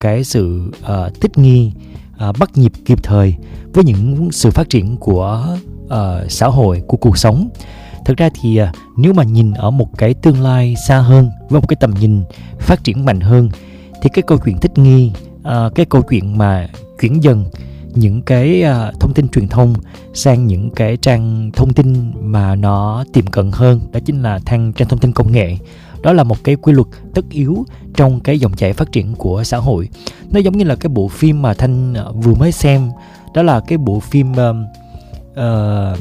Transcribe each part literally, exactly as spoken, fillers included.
cái sự uh, thích nghi, uh, bắt nhịp kịp thời với những sự phát triển của uh, xã hội, của cuộc sống. Thực ra thì uh, nếu mà nhìn ở một cái tương lai xa hơn, với một cái tầm nhìn phát triển mạnh hơn, thì cái câu chuyện thích nghi, uh, cái câu chuyện mà chuyển dần những cái uh, thông tin truyền thông sang những cái trang thông tin mà nó tiệm cận hơn, đó chính là thang trang thông tin công nghệ. Đó là một cái quy luật tất yếu trong cái dòng chảy phát triển của xã hội. Nó giống như là cái bộ phim mà Thanh vừa mới xem, đó là cái bộ phim uh, uh,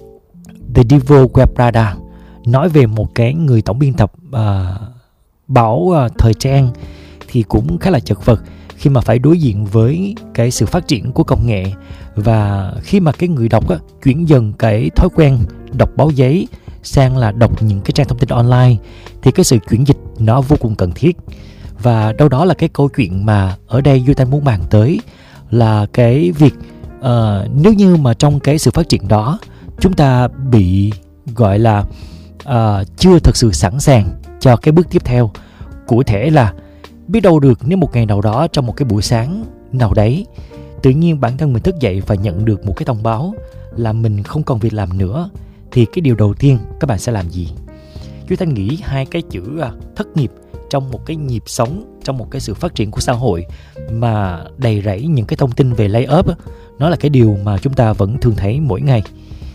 The Devil Wears Prada, nói về một cái người tổng biên tập uh, báo uh, thời trang, thì cũng khá là chật vật khi mà phải đối diện với cái sự phát triển của công nghệ. Và khi mà cái người đọc á, chuyển dần cái thói quen đọc báo giấy sang là đọc những cái trang thông tin online, thì cái sự chuyển dịch nó vô cùng cần thiết. Và đâu đó là cái câu chuyện mà ở đây Duy Thanh muốn bàn tới là cái việc uh, nếu như mà trong cái sự phát triển đó chúng ta bị gọi là uh, chưa thực sự sẵn sàng cho cái bước tiếp theo. Cụ thể là biết đâu được nếu một ngày nào đó trong một cái buổi sáng nào đấy, tự nhiên bản thân mình thức dậy và nhận được một cái thông báo là mình không còn việc làm nữa, thì cái điều đầu tiên các bạn sẽ làm gì? Chúng ta nghĩ hai cái chữ à, thất nghiệp trong một cái nhịp sống, trong một cái sự phát triển của xã hội mà đầy rẫy những cái thông tin về lay off, nó là cái điều mà chúng ta vẫn thường thấy mỗi ngày.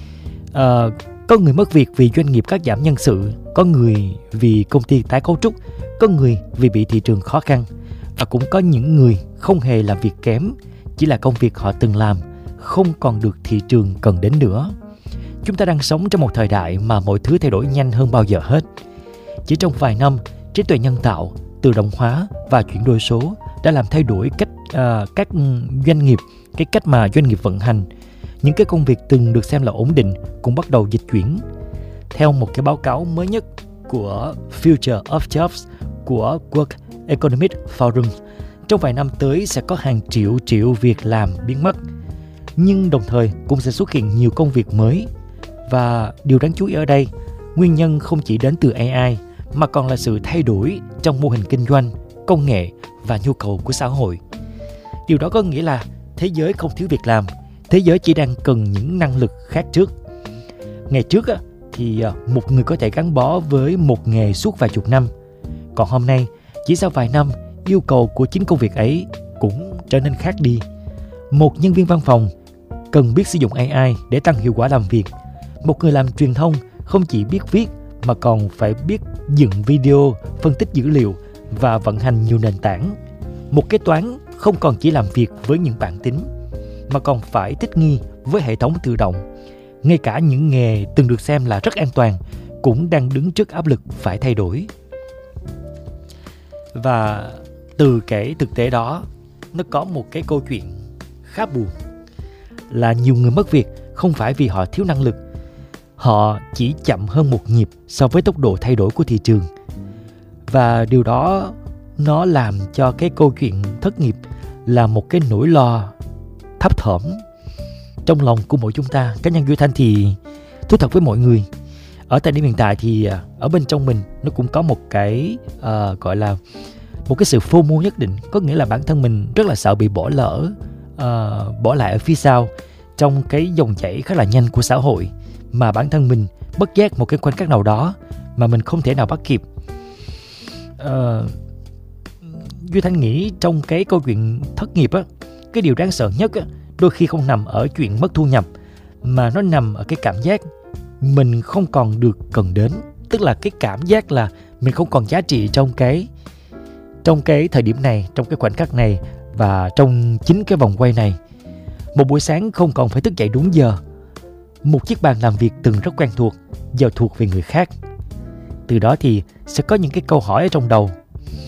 À, có người mất việc vì doanh nghiệp cắt giảm nhân sự, có người vì công ty tái cấu trúc, có người vì bị thị trường khó khăn, và cũng có những người không hề làm việc kém, chỉ là công việc họ từng làm không còn được thị trường cần đến nữa. Chúng ta đang sống trong một thời đại mà mọi thứ thay đổi nhanh hơn bao giờ hết. Chỉ trong vài năm, trí tuệ nhân tạo, tự động hóa và chuyển đổi số đã làm thay đổi cách uh, các doanh nghiệp, cái cách mà doanh nghiệp vận hành. Những cái công việc từng được xem là ổn định cũng bắt đầu dịch chuyển. Theo một cái báo cáo mới nhất của Future of Jobs của World Economic Forum, trong vài năm tới sẽ có hàng triệu triệu việc làm biến mất, nhưng đồng thời cũng sẽ xuất hiện nhiều công việc mới. Và điều đáng chú ý ở đây, nguyên nhân không chỉ đến từ a i mà còn là sự thay đổi trong mô hình kinh doanh, công nghệ và nhu cầu của xã hội. Điều đó có nghĩa là thế giới không thiếu việc làm, thế giới chỉ đang cần những năng lực khác trước. Ngày trước thì một người có thể gắn bó với một nghề suốt vài chục năm, còn hôm nay chỉ sau vài năm, yêu cầu của chính công việc ấy cũng trở nên khác đi. Một nhân viên văn phòng cần biết sử dụng a i để tăng hiệu quả làm việc. Một người làm truyền thông không chỉ biết viết mà còn phải biết dựng video, phân tích dữ liệu và vận hành nhiều nền tảng. Một kế toán không còn chỉ làm việc với những bảng tính mà còn phải thích nghi với hệ thống tự động. Ngay cả những nghề từng được xem là rất an toàn cũng đang đứng trước áp lực phải thay đổi. Và từ cái thực tế đó, nó có một cái câu chuyện khá buồn, là nhiều người mất việc không phải vì họ thiếu năng lực, họ chỉ chậm hơn một nhịp so với tốc độ thay đổi của thị trường. Và điều đó nó làm cho cái câu chuyện thất nghiệp là một cái nỗi lo thấp thỏm trong lòng của mỗi chúng ta. Cá nhân Duy Thanh thì thú thật với mọi người, ở thời điểm hiện tại thì ở bên trong mình nó cũng có một cái uh, gọi là một cái sự FOMO nhất định. Có nghĩa là bản thân mình rất là sợ bị bỏ lỡ, uh, bỏ lại ở phía sau trong cái dòng chảy khá là nhanh của xã hội, mà bản thân mình bất giác một cái khoảnh khắc nào đó mà mình không thể nào bắt kịp. uh, Duy Thanh nghĩ trong cái câu chuyện thất nghiệp á, cái điều đáng sợ nhất á, đôi khi không nằm ở chuyện mất thu nhập, mà nó nằm ở cái cảm giác mình không còn được cần đến. Tức là cái cảm giác là mình không còn giá trị trong cái trong cái thời điểm này, trong cái khoảnh khắc này và trong chính cái vòng quay này. Một buổi sáng không còn phải thức dậy đúng giờ. Một chiếc bàn làm việc từng rất quen thuộc giờ thuộc về người khác. Từ đó thì sẽ có những cái câu hỏi ở trong đầu.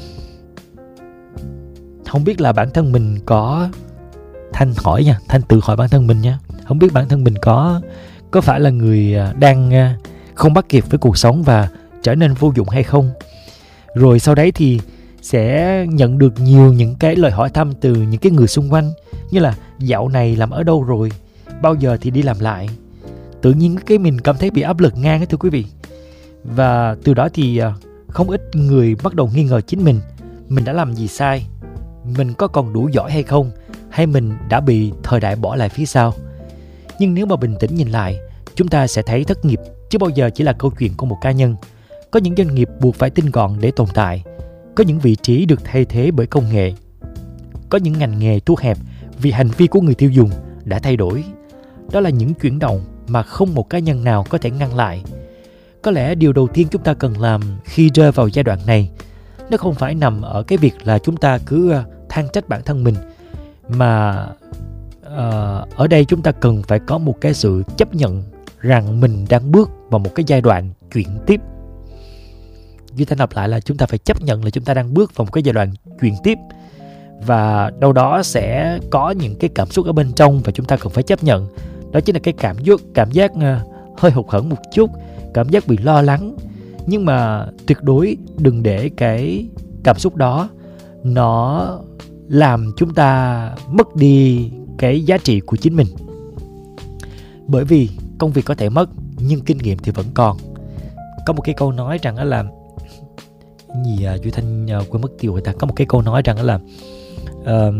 Không biết là bản thân mình có Thanh hỏi nha, Thanh tự hỏi bản thân mình nha. Không biết bản thân mình có có phải là người đang không bắt kịp với cuộc sống và trở nên vô dụng hay không. Rồi sau đấy thì sẽ nhận được nhiều những cái lời hỏi thăm từ những cái người xung quanh, như là dạo này làm ở đâu rồi, bao giờ thì đi làm lại. Tự nhiên cái mình cảm thấy bị áp lực ngang ấy, thưa quý vị. Và từ đó thì không ít người bắt đầu nghi ngờ chính mình. Mình đã làm gì sai? mình có còn đủ giỏi hay không, hay mình đã bị thời đại bỏ lại phía sau. Nhưng nếu mà bình tĩnh nhìn lại, chúng ta sẽ thấy thất nghiệp chứ bao giờ chỉ là câu chuyện của một cá nhân. Có những doanh nghiệp buộc phải tinh gọn để tồn tại. Có những vị trí được thay thế bởi công nghệ. Có những ngành nghề thu hẹp vì hành vi của người tiêu dùng đã thay đổi. Đó là những chuyển động mà không một cá nhân nào có thể ngăn lại. Có lẽ điều đầu tiên chúng ta cần làm khi rơi vào giai đoạn này, nó không phải nằm ở cái việc là chúng ta cứ than trách bản thân mình, mà uh, ở đây chúng ta cần phải có một cái sự chấp nhận rằng mình đang bước vào một cái giai đoạn chuyển tiếp. Duy Thanh lặp lại là chúng ta phải chấp nhận là chúng ta đang bước vào một cái giai đoạn chuyển tiếp. Và đâu đó sẽ có những cái cảm xúc ở bên trong và chúng ta cần phải chấp nhận. Đó chính là cái cảm giác, cảm giác uh, hơi hụt hẫng một chút, cảm giác bị lo lắng. Nhưng mà tuyệt đối đừng để cái cảm xúc đó nó làm chúng ta mất đi cái giá trị của chính mình. Bởi vì công việc có thể mất, nhưng kinh nghiệm thì vẫn còn. Có một cái câu nói rằng là gì à, Duy Thanh uh, quên mất tiêu người ta. Có một cái câu nói rằng là uh,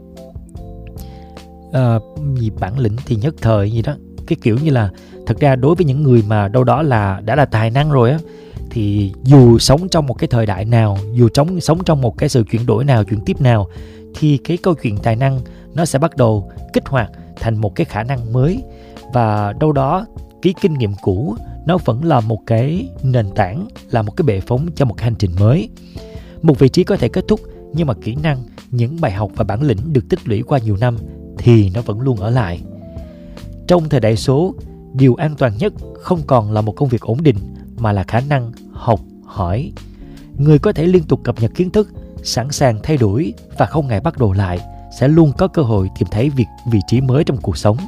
uh, gì bản lĩnh thì nhất thời gì đó. Cái kiểu như là thật ra đối với những người mà đâu đó là đã là tài năng rồi á, thì dù sống trong một cái thời đại nào, dù sống, sống trong một cái sự chuyển đổi nào, chuyển tiếp nào, thì cái câu chuyện tài năng nó sẽ bắt đầu kích hoạt thành một cái khả năng mới. Và đâu đó cái kinh nghiệm cũ nó vẫn là một cái nền tảng, là một cái bệ phóng cho một cái hành trình mới. Một vị trí có thể kết thúc, nhưng mà kỹ năng, những bài học và bản lĩnh được tích lũy qua nhiều năm thì nó vẫn luôn ở lại. Trong thời đại số, điều an toàn nhất không còn là một công việc ổn định, mà là khả năng học, hỏi. Người có thể liên tục cập nhật kiến thức, sẵn sàng thay đổi và không ngại bắt đầu lại, sẽ luôn có cơ hội tìm thấy việc vị trí mới trong cuộc sống.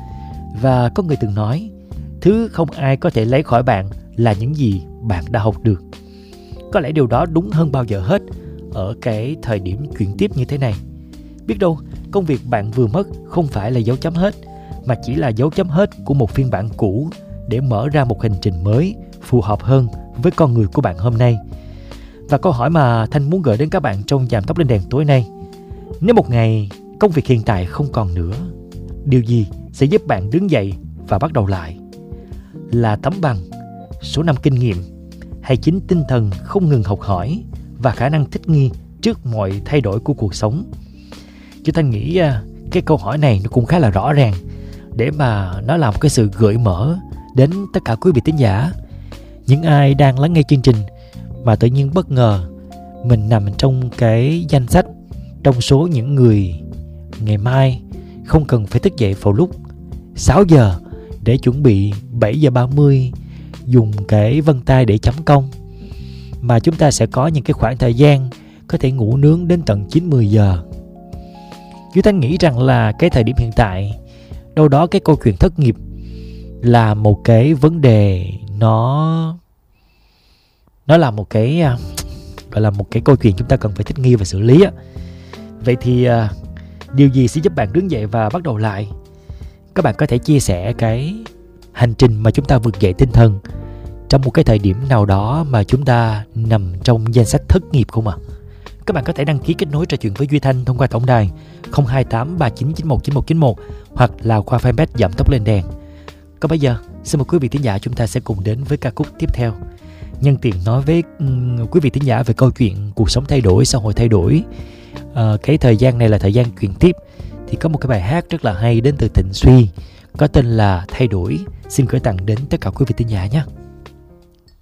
Và có người từng nói, thứ không ai có thể lấy khỏi bạn là những gì bạn đã học được. Có lẽ điều đó đúng hơn bao giờ hết ở cái thời điểm chuyển tiếp như thế này. Biết đâu, công việc bạn vừa mất không phải là dấu chấm hết, mà chỉ là dấu chấm hết của một phiên bản cũ để mở ra một hành trình mới phù hợp hơn với con người của bạn hôm nay. Và câu hỏi mà Thanh muốn gửi đến các bạn trong Dạm Tóc Lên Đèn tối nay: nếu một ngày công việc hiện tại không còn nữa, điều gì sẽ giúp bạn đứng dậy và bắt đầu lại? Là tấm bằng, số năm kinh nghiệm, hay chính tinh thần không ngừng học hỏi và khả năng thích nghi trước mọi thay đổi của cuộc sống? Chúng ta nghĩ cái câu hỏi này nó cũng khá là rõ ràng để mà nó làm một cái sự gợi mở đến tất cả quý vị thính giả. Những ai đang lắng nghe chương trình mà tự nhiên bất ngờ mình nằm trong cái danh sách trong số những người ngày mai không cần phải thức dậy vào lúc sáu giờ để chuẩn bị bảy giờ ba mươi dùng cái vân tay để chấm công, mà chúng ta sẽ có những cái khoảng thời gian có thể ngủ nướng đến tận chín mười giờ. Duy Thanh nghĩ rằng là cái thời điểm hiện tại, đâu đó cái câu chuyện thất nghiệp là một cái vấn đề, nó nó là một cái gọi là một cái câu chuyện chúng ta cần phải thích nghi và xử lý. Vậy thì điều gì sẽ giúp bạn đứng dậy và bắt đầu lại? Các bạn có thể chia sẻ cái hành trình mà chúng ta vực dậy tinh thần trong một cái thời điểm nào đó mà chúng ta nằm trong danh sách thất nghiệp không ạ? À? Các bạn có thể đăng ký kết nối trò chuyện với Duy Thanh thông qua tổng đài không hai tám ba chín chín một chín một chín một hoặc là qua fanpage Dạm Tóc Lên Đèn. Còn bây giờ, xin mời quý vị thính giả chúng ta sẽ cùng đến với ca khúc tiếp theo. Nhân tiện nói với um, quý vị thính giả về câu chuyện cuộc sống thay đổi, xã hội thay đổi. Uh, cái thời gian này là thời gian chuyển tiếp. Thì có một cái bài hát rất là hay đến từ Thịnh Suy có tên là Thay Đổi. Xin gửi tặng đến tất cả quý vị thính giả nhé.